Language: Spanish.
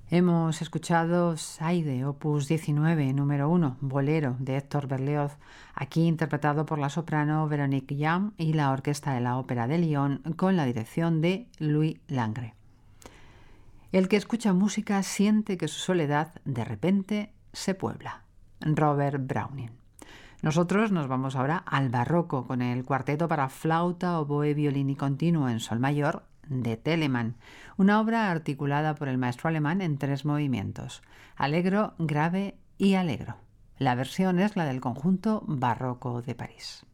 Hemos escuchado Saide, opus 19, número 1, Bolero, de Héctor Berlioz, aquí interpretado por la soprano Véronique Yam y la Orquesta de la Ópera de Lyon, con la dirección de Louis Langre. El que escucha música siente que su soledad de repente se puebla. Robert Browning. Nosotros nos vamos ahora al barroco con el cuarteto para flauta, oboe, violín y continuo en sol mayor de Telemann, una obra articulada por el maestro alemán en 3 movimientos, allegro, grave y allegro. La versión es la del conjunto barroco de París.